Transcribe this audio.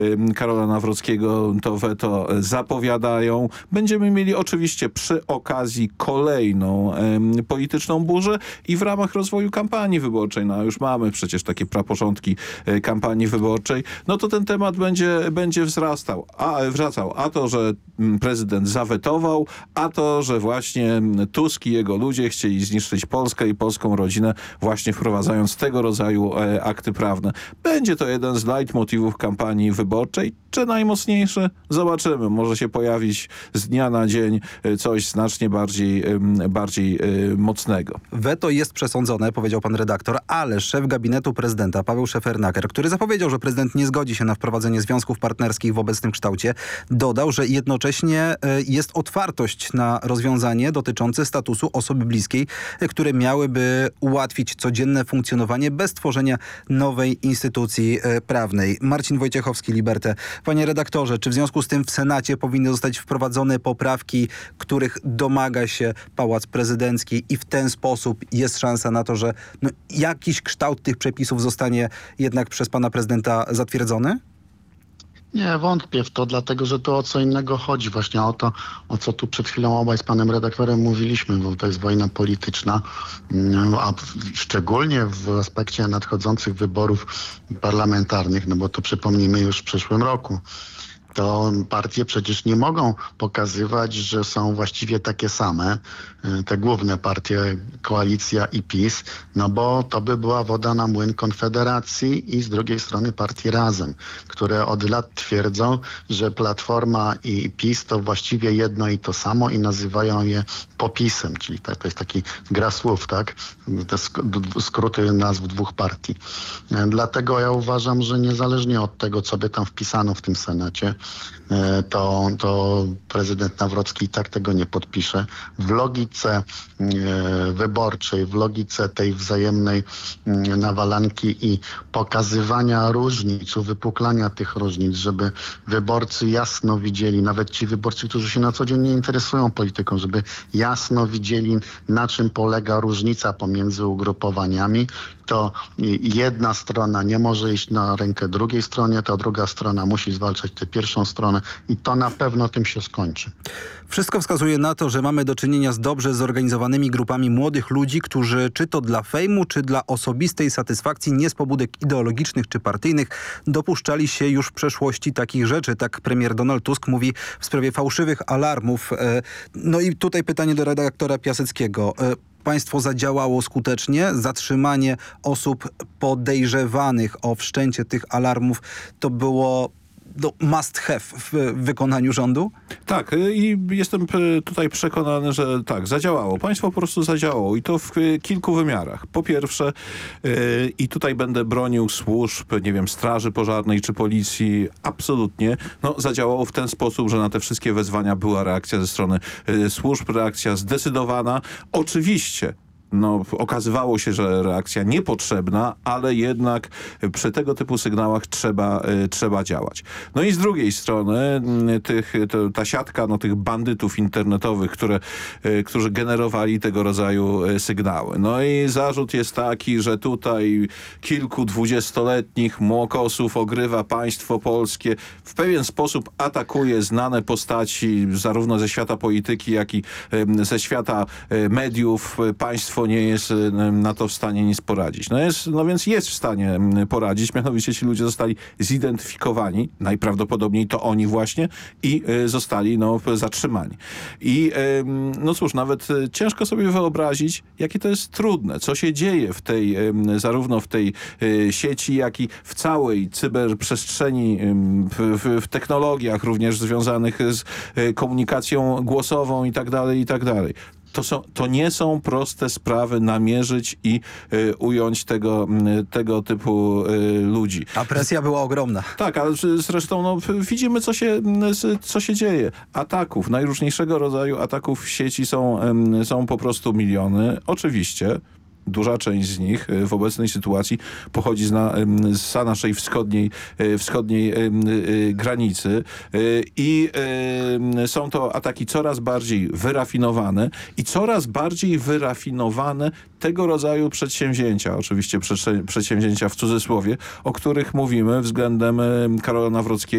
Karola Nawrockiego to weto zapowiadają. Będziemy mieli oczywiście przy okazji kolejną polityczną burzę i w ramach rozwoju kampanii wyborczej, no już mamy przecież takie praporządki kampanii wyborczej, no to ten temat będzie wracał. A to, że prezydent zawetował, a to, że właśnie Tusk i jego ludzie chcieli zniszczyć Polskę i polską rodzinę, właśnie wprowadzając tego rodzaju akty prawne. Będzie to jeden z leitmotywów kampanii wyborczej. Czy najmocniejszy? Zobaczymy. Może się pojawić z dnia na dzień coś znacznie bardziej mocnego. Weto jest przesądzone, powiedział pan redaktor, ale szef gabinetu prezydenta Paweł Szefernaker, który zapowiedział, że prezydent nie zgodzi się na wprowadzenie związków partnerskich w obecnym kształcie, dodał, że jednocześnie jest otwartość na rozwiązanie dotyczące statusu osoby bliskiej, które miałyby ułatwić codzienne funkcjonowanie bez tworzenia nowej instytucji prawnej. Marcin Wojciechowski, Liberté. Panie redaktorze, czy w związku z tym w Senacie powinny zostać wprowadzone poprawki, których domaga się Pałac Prezydencki i w ten sposób jest szansa na to, że jakiś kształt tych przepisów zostanie jednak przez pana prezydenta zatwierdzony? Nie, wątpię w to, dlatego że to o co innego chodzi. Właśnie o to, o co tu przed chwilą obaj z panem redaktorem mówiliśmy, bo to jest wojna polityczna, a szczególnie w aspekcie nadchodzących wyborów parlamentarnych, no bo to przypomnijmy już w przyszłym roku. To partie przecież nie mogą pokazywać, że są właściwie takie same, te główne partie, Koalicja i PiS, no bo to by była woda na młyn Konfederacji i z drugiej strony partii Razem, które od lat twierdzą, że Platforma i PiS to właściwie jedno i to samo i nazywają je popisem, czyli to jest taki gra słów, tak? Te skróty nazw dwóch partii. Dlatego ja uważam, że niezależnie od tego, co by tam wpisano w tym Senacie, to prezydent Nawrocki i tak tego nie podpisze. W logice wyborczej, w logice tej wzajemnej nawalanki i pokazywania różnic, uwypuklania tych różnic, żeby wyborcy jasno widzieli, nawet ci wyborcy, którzy się na co dzień nie interesują polityką, żeby jasno widzieli, na czym polega różnica pomiędzy ugrupowaniami, to jedna strona nie może iść na rękę drugiej stronie, ta druga strona musi zwalczać tę pierwszą stronę i to na pewno tym się skończy. Wszystko wskazuje na to, że mamy do czynienia z dobrze zorganizowanymi grupami młodych ludzi, którzy czy to dla fejmu, czy dla osobistej satysfakcji, nie z pobudek ideologicznych czy partyjnych, dopuszczali się już w przeszłości takich rzeczy. Tak premier Donald Tusk mówi w sprawie fałszywych alarmów. No i tutaj pytanie do redaktora Piaseckiego. Państwo zadziałało skutecznie? Zatrzymanie osób podejrzewanych o wszczęcie tych alarmów to było must have w wykonaniu rządu? Tak, i jestem tutaj przekonany, że tak, zadziałało. Państwo po prostu zadziałało i to w kilku wymiarach. Po pierwsze, i tutaj będę bronił służb, nie wiem, straży pożarnej czy policji, absolutnie, zadziałało w ten sposób, że na te wszystkie wezwania była reakcja ze strony służb, reakcja zdecydowana. Oczywiście, okazywało się, że reakcja niepotrzebna, ale jednak przy tego typu sygnałach trzeba działać. No i z drugiej strony ta siatka tych bandytów internetowych, którzy generowali tego rodzaju sygnały. No i zarzut jest taki, że tutaj kilku 20-letnich młokosów ogrywa państwo polskie, w pewien sposób atakuje znane postaci zarówno ze świata polityki, jak i ze świata mediów. Państwo nie jest na to w stanie nic poradzić. Więc jest w stanie poradzić, mianowicie ci ludzie zostali zidentyfikowani, najprawdopodobniej to oni właśnie i zostali zatrzymani. I cóż, nawet ciężko sobie wyobrazić, jakie to jest trudne, co się dzieje zarówno w tej sieci, jak i w całej cyberprzestrzeni, w technologiach również związanych z komunikacją głosową i tak dalej. To nie są proste sprawy namierzyć i ująć tego typu ludzi. A presja była ogromna. Tak, ale zresztą widzimy, co się dzieje. Ataków, najróżniejszego rodzaju ataków w sieci są po prostu miliony. Oczywiście duża część z nich w obecnej sytuacji pochodzi z naszej wschodniej granicy i są to ataki coraz bardziej wyrafinowane i coraz bardziej wyrafinowane tego rodzaju przedsięwzięcia, oczywiście przedsięwzięcia w cudzysłowie, o których mówimy względem Karola Nawrockiego